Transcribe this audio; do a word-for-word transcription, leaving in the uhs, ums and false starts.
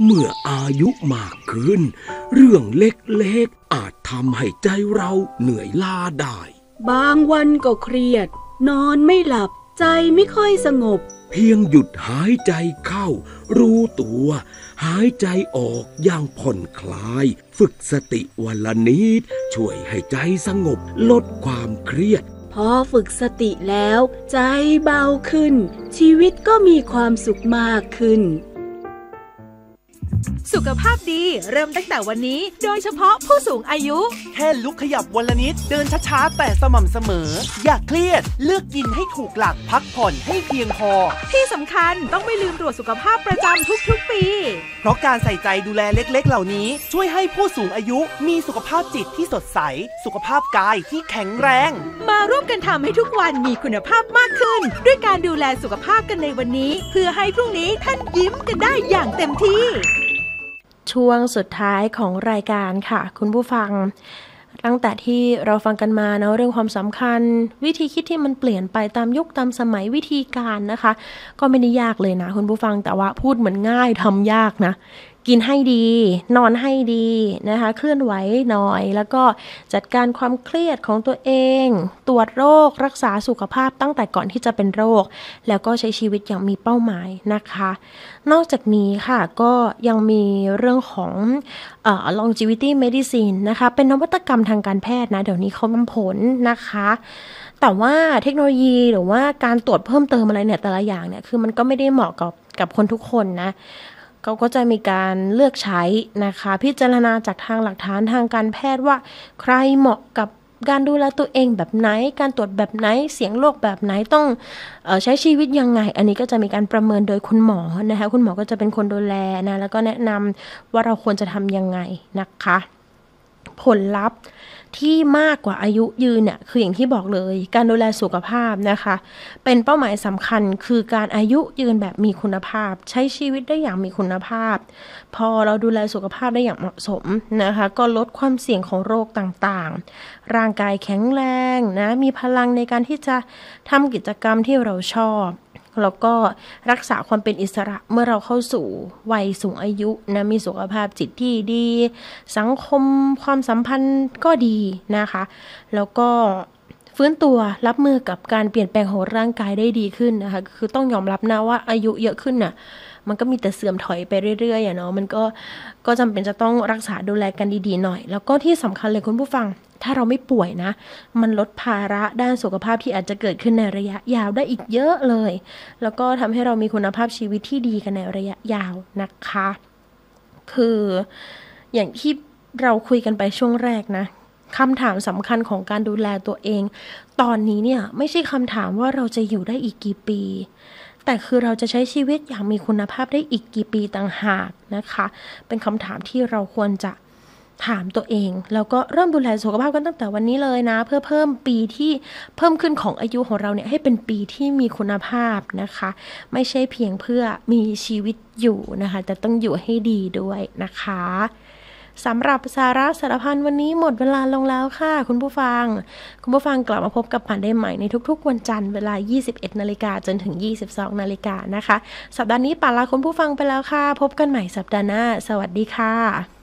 เมื่ออายุมากขึ้นเรื่องเล็กๆอาจทำให้ใจเราเหนื่อยล้าได้บางวันก็เครียดนอนไม่หลับใจไม่ค่อยสงบเพียงหยุดหายใจเข้ารู้ตัวหายใจออกอย่างผ่อนคลายฝึกสติวันละนิดช่วยให้ใจสงบลดความเครียดพอฝึกสติแล้วใจเบาขึ้นชีวิตก็มีความสุขมากขึ้นสุขภาพดีเริ่มตั้งแต่วันนี้โดยเฉพาะผู้สูงอายุแค่ลุกขยับวันละนิดเดินช้าๆแต่สม่ำเสมออย่าเครียดเลือกกินให้ถูกหลักพักผ่อนให้เพียงพอที่สำคัญต้องไม่ลืมตรวจสุขภาพประจำทุกๆปีเพราะการใส่ใจดูแลเล็กๆเหล่านี้ช่วยให้ผู้สูงอายุมีสุขภาพจิตที่สดใสสุขภาพกายที่แข็งแรงมาร่วมกันทำให้ทุกวันมีคุณภาพมากขึ้นด้วยการดูแลสุขภาพกันในวันนี้เพื่อให้พรุ่งนี้ท่านยิ้มกันได้อย่างเต็มที่ช่วงสุดท้ายของรายการค่ะคุณผู้ฟังตั้งแต่ที่เราฟังกันมาเนาะเรื่องความสำคัญวิธีคิดที่มันเปลี่ยนไปตามยุคตามสมัยวิธีการนะคะก็ไม่ได้ยากเลยนะคุณผู้ฟังแต่ว่าพูดเหมือนง่ายทำยากนะกินให้ดีนอนให้ดีนะคะเคลื่อนไหวหน่อยแล้วก็จัดการความเครียดของตัวเองตรวจโรครักษาสุขภาพตั้งแต่ก่อนที่จะเป็นโรคแล้วก็ใช้ชีวิตอย่างมีเป้าหมายนะคะนอกจากนี้ค่ะก็ยังมีเรื่องของเอ่อ longevity medicine นะคะเป็นนวัตกรรมทางการแพทย์นะเดี๋ยวนี้เขานำผลนะคะแต่ว่าเทคโนโลยีหรือว่าการตรวจเพิ่มเติมอะไรเนี่ยแต่ละอย่างเนี่ยคือมันก็ไม่ได้เหมาะกับกับคนทุกคนนะเขาก็จะมีการเลือกใช้นะคะพิจารณาจากทางหลักฐานทางการแพทย์ว่าใครเหมาะกับการดูแลตัวเองแบบไหนการตรวจแบบไหนเสี่ยงโรคแบบไหนต้องเอ่อใช้ชีวิตยังไงอันนี้ก็จะมีการประเมินโดยคุณหมอนะคะคุณหมอก็จะเป็นคนดูแลนะแล้วก็แนะนำว่าเราควรจะทำยังไงนะคะผลลัพธ์ที่มากกว่าอายุยืนเนี่ยคืออย่างที่บอกเลยการดูแลสุขภาพนะคะเป็นเป้าหมายสำคัญคือการอายุยืนแบบมีคุณภาพใช้ชีวิตได้อย่างมีคุณภาพพอเราดูแลสุขภาพได้อย่างเหมาะสมนะคะก็ลดความเสี่ยงของโรคต่างๆร่างกายแข็งแรงนะมีพลังในการที่จะทำกิจกรรมที่เราชอบแล้วก็รักษาความเป็นอิสระเมื่อเราเข้าสู่วัยสูงอายุนะมีสุขภาพจิตที่ดีสังคมความสัมพันธ์ก็ดีนะคะแล้วก็ฟื้นตัวรับมือกับการเปลี่ยนแปลงของร่างกายได้ดีขึ้นนะคะคือต้องยอมรับนะว่าอายุเยอะขึ้นน่ะมันก็มีแต่เสื่อมถอยไปเรื่อยๆอ่ะเนาะมันก็ก็จำเป็นจะต้องรักษาดูแลกันดีๆหน่อยแล้วก็ที่สำคัญเลยคุณผู้ฟังถ้าเราไม่ป่วยนะมันลดภาระด้านสุขภาพที่อาจจะเกิดขึ้นในระยะยาวได้อีกเยอะเลยแล้วก็ทำให้เรามีคุณภาพชีวิตที่ดีกันในระยะยาวนะคะคืออย่างที่เราคุยกันไปช่วงแรกนะคำถามสำคัญของการดูแลตัวเองตอนนี้เนี่ยไม่ใช่คำถามว่าเราจะอยู่ได้อีกกี่ปีแต่คือเราจะใช้ชีวิตอย่างมีคุณภาพได้อีกกี่ปีต่างหากนะคะเป็นคำถามที่เราควรจะถามตัวเองแล้วก็เริ่มดูแลสุขภาพกันตั้งแต่วันนี้เลยนะเพื่อเพิ่มปีที่เพิ่มขึ้นของอายุของเราเนี่ยให้เป็นปีที่มีคุณภาพนะคะไม่ใช่เพียงเพื่อมีชีวิตอยู่นะคะแต่ต้องอยู่ให้ดีด้วยนะคะสำหรับสาระสารพันวันนี้หมดเวลาลงแล้วค่ะคุณผู้ฟังคุณผู้ฟังกลับมาพบกับป่านได้ใหม่ในทุกๆวันจันทร์เวลา ยี่สิบเอ็ดนาฬิกา จนถึง ยี่สิบสองนาฬิกานะคะสัปดาห์นี้ป่านลาคุณผู้ฟังไปแล้วค่ะพบกันใหม่สัปดาห์หน้าสวัสดีค่ะ